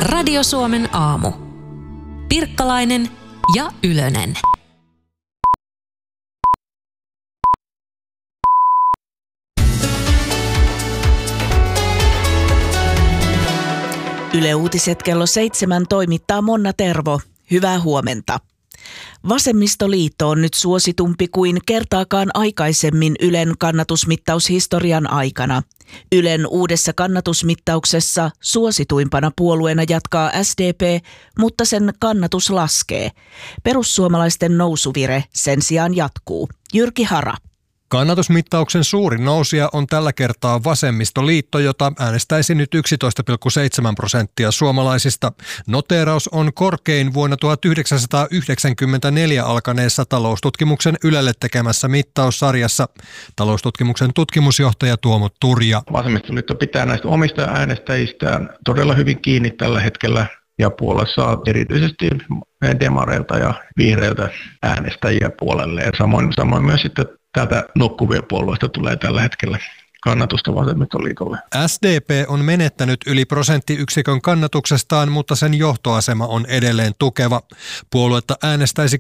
Radio Suomen aamu. Pirkkalainen ja Ylönen. Yle Uutiset kello 7 toimittaa Monna Tervo. Hyvää huomenta. Vasemmistoliitto on nyt suositumpi kuin kertaakaan aikaisemmin Ylen kannatusmittaushistorian aikana. Ylen uudessa kannatusmittauksessa suosituimpana puolueena jatkaa SDP, mutta sen kannatus laskee. Perussuomalaisten nousuvire sen sijaan jatkuu. Jyrki Hara. Kannatusmittauksen suurin nousija on tällä kertaa Vasemmistoliitto, jota äänestäisi nyt 11,7% suomalaisista. Noteeraus on korkein vuonna 1994 alkaneessa taloustutkimuksen Ylelle tekemässä mittaussarjassa. Taloustutkimuksen tutkimusjohtaja Tuomo Turja. Vasemmistoliitto pitää näistä omista äänestäjistään todella hyvin kiinni tällä hetkellä. Ja puolue saa erityisesti demareilta ja vihreiltä äänestäjiä puolelle. Samoin myös sitten täältä nukkuvien puolueista tulee tällä hetkellä kannatusta Vasemmistoliitolle. SDP on menettänyt yli prosenttiyksikön kannatuksestaan, mutta sen johtoasema on edelleen tukeva. Puoluetta äänestäisi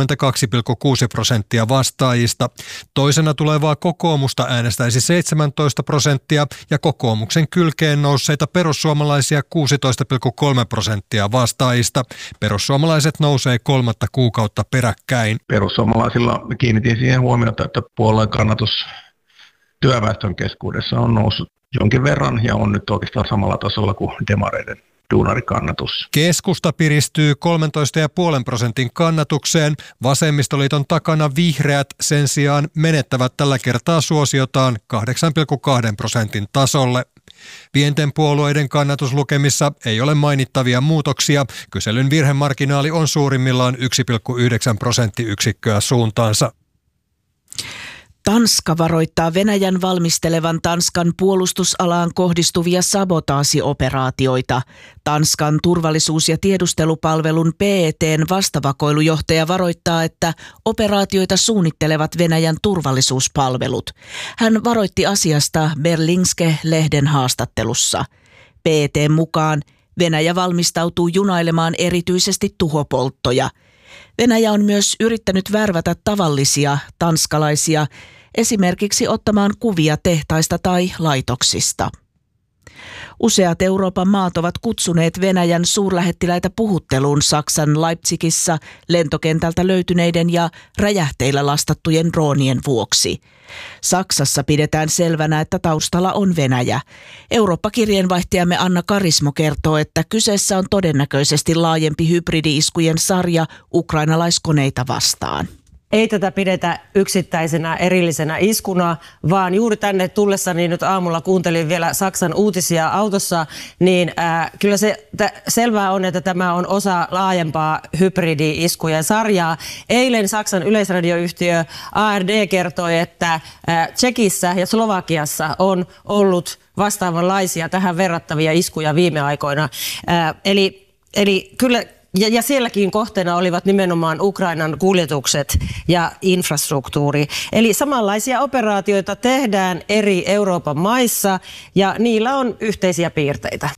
22,6% vastaajista. Toisena tulevaa kokoomusta äänestäisi 17% ja kokoomuksen kylkeen nousseita perussuomalaisia 16,3% vastaajista. Perussuomalaiset nousee 3 kuukautta peräkkäin. Perussuomalaisilla kiinnitin siihen huomiota, että puolueen kannatus työväestön keskuudessa on noussut jonkin verran ja on nyt oikeastaan samalla tasolla kuin demareiden duunarikannatus. Keskusta piristyy 13,5% kannatukseen. Vasemmistoliiton takana vihreät sen sijaan menettävät tällä kertaa suosiotaan 8,2% tasolle. Pienten puolueiden kannatuslukemissa ei ole mainittavia muutoksia. Kyselyn virhemarginaali on suurimmillaan 1,9 prosenttiyksikköä suuntaansa. Tanska varoittaa Venäjän valmistelevan Tanskan puolustusalaan kohdistuvia sabotaasioperaatioita. Tanskan turvallisuus- ja tiedustelupalvelun PET:n vastavakoilujohtaja varoittaa, että operaatioita suunnittelevat Venäjän turvallisuuspalvelut. Hän varoitti asiasta Berlingske-lehden haastattelussa. PET:n mukaan Venäjä valmistautuu junailemaan erityisesti tuhopolttoja. Venäjä on myös yrittänyt värvätä tavallisia tanskalaisia esimerkiksi ottamaan kuvia tehtaista tai laitoksista. Useat Euroopan maat ovat kutsuneet Venäjän suurlähettiläitä puhutteluun Saksan Leipzigissä lentokentältä löytyneiden ja räjähteillä lastattujen droonien vuoksi. Saksassa pidetään selvänä, että taustalla on Venäjä. Eurooppa-kirjeenvaihtajamme Anna Karismo kertoo, että kyseessä on todennäköisesti laajempi hybridi-iskujen sarja ukrainalaiskoneita vastaan. Ei tätä pidetä yksittäisenä erillisenä iskuna, vaan juuri tänne tullessani nyt aamulla kuuntelin vielä Saksan uutisia autossa, niin kyllä se selvää on, että tämä on osa laajempaa hybridi-iskujen sarjaa. Eilen Saksan yleisradioyhtiö ARD kertoi, että Tšekissä ja Slovakiassa on ollut vastaavanlaisia tähän verrattavia iskuja viime aikoina. Eli kyllä. Ja sielläkin kohteena olivat nimenomaan Ukrainan kuljetukset ja infrastruktuuri. Eli samanlaisia operaatioita tehdään eri Euroopan maissa ja niillä on yhteisiä piirteitä.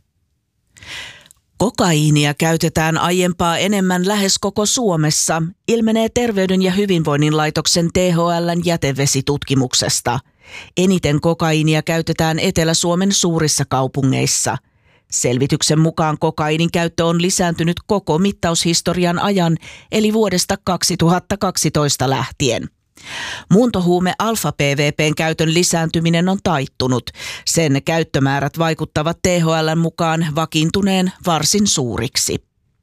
Kokaiinia käytetään aiempaa enemmän lähes koko Suomessa, ilmenee Terveyden ja hyvinvoinnin laitoksen THL:n jätevesitutkimuksesta. Eniten kokaiinia käytetään Etelä-Suomen suurissa kaupungeissa. Selvityksen mukaan kokainin käyttö on lisääntynyt koko mittaushistorian ajan, eli vuodesta 2012 lähtien. Muuntohuume alfa-PVP:n käytön lisääntyminen on taittunut. Sen käyttömäärät vaikuttavat THL:n mukaan vakiintuneen varsin suuriksi.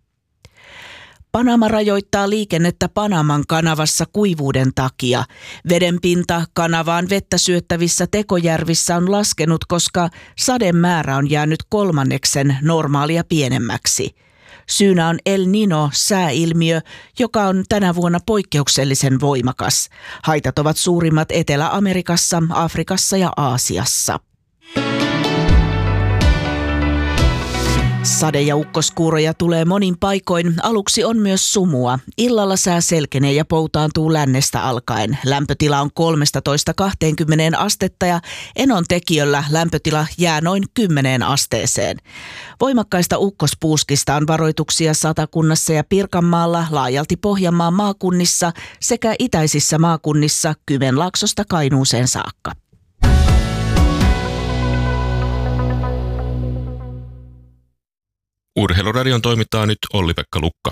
Panama rajoittaa liikennettä Panaman kanavassa kuivuuden takia. Vedenpinta kanavaan vettä syöttävissä tekojärvissä on laskenut, koska sademäärä on jäänyt 1/3 normaalia pienemmäksi. Syynä on El Niño-sääilmiö, joka on tänä vuonna poikkeuksellisen voimakas. Haitat ovat suurimmat Etelä-Amerikassa, Afrikassa ja Aasiassa. Sade- ja ukkoskuuroja tulee monin paikoin. Aluksi on myös sumua. Illalla sää selkenee ja poutaantuu lännestä alkaen. Lämpötila on 13-20 astetta ja Enontekiöllä lämpötila jää noin 10 asteeseen. Voimakkaista ukkospuuskista on varoituksia Satakunnassa ja Pirkanmaalla, laajalti Pohjanmaan maakunnissa sekä itäisissä maakunnissa Kymenlaaksosta Kainuuseen saakka. Urheiluradion toimittaa nyt Olli-Pekka Lukka.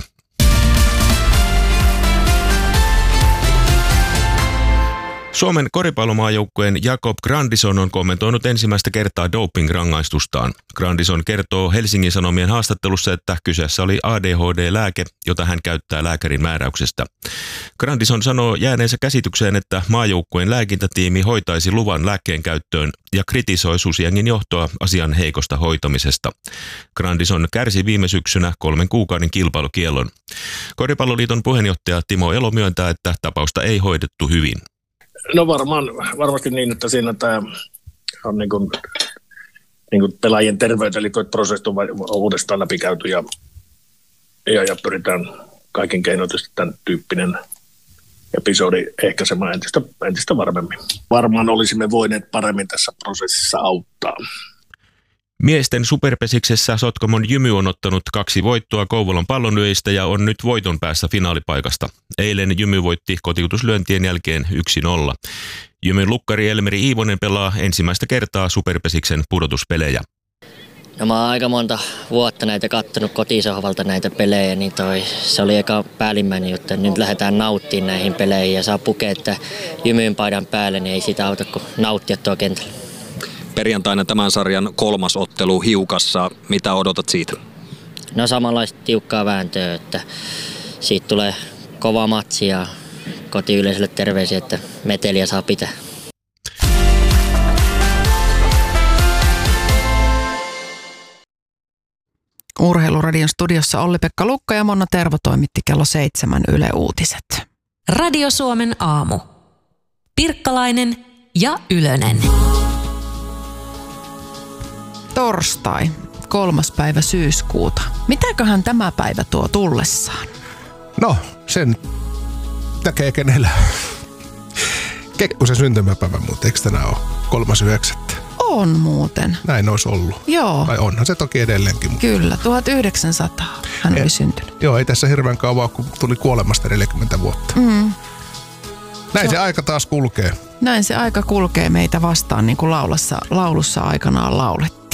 Suomen koripallomaajoukkueen Jakob Grandison on kommentoinut ensimmäistä kertaa doping-rangaistustaan. Grandison kertoo Helsingin Sanomien haastattelussa, että kyseessä oli ADHD-lääke, jota hän käyttää lääkärin määräyksestä. Grandison sanoo jääneensä käsitykseen, että maajoukkueen lääkintätiimi hoitaisi luvan lääkkeen käyttöön ja kritisoi Susjengin johtoa asian heikosta hoitamisesta. Grandison kärsi viime syksynä 3 kuukauden kilpailukiellon. Koripalloliiton puheenjohtaja Timo Elo myöntää, että tapausta ei hoidettu hyvin. No varmasti niin, että siinä tämä on niin kuin pelaajien terveyteen liittyvät prosessit on uudestaan läpikäyty ja pyritään kaiken keinoin tämän tyyppinen episodi ehkäisemään entistä varmemmin. Varmaan olisimme voineet paremmin tässä prosessissa auttaa. Miesten superpesiksessä Sotkamon Jymy on ottanut 2 voittoa Kouvolan Pallonlyöjistä ja on nyt voiton päässä finaalipaikasta. Eilen Jymy voitti kotiutuslyöntien jälkeen 1-0. Jymyn lukkari Elmeri Iivonen pelaa ensimmäistä kertaa superpesiksen pudotuspelejä. No mä oon aika monta vuotta näitä kattonut kotisohvalta näitä pelejä, niin se oli eka päällimmäinen juttu, että nyt lähdetään nauttimaan näihin peleihin ja saa pukea, että Jymyn paidan päälle, niin ei sitä auta kuin nauttia tuo kentällä. Perjantaina tämän sarjan 3. ottelu Hiukassa. Mitä odotat siitä? No samanlaista tiukkaa vääntöä, että siitä tulee kova matsi ja kotiyleisölle terveisiä, että meteliä saa pitää. Urheiluradion studiossa Olli-Pekka Lukka ja Monna Tervo toimitti kello 7 Yle Uutiset. Radio Suomen aamu. Pirkkalainen ja Ylönen. Torstai, 3. päivä syyskuuta. Mitäköhän tämä päivä tuo tullessaan? No, sen näkee kenellä. Kekkosen syntymäpäivä muuten, eikö tänään ole 3.9.? On muuten. Näin olisi ollut. Joo. Vai onhan se toki edelleenkin. Mutta kyllä, 1900 hän oli syntynyt. Joo, ei tässä hirveän kauan, kun tuli kuolemasta 40 vuotta. Näin se aika taas kulkee. Näin se aika kulkee meitä vastaan, niin kuin laulussa aikanaan laulettiin.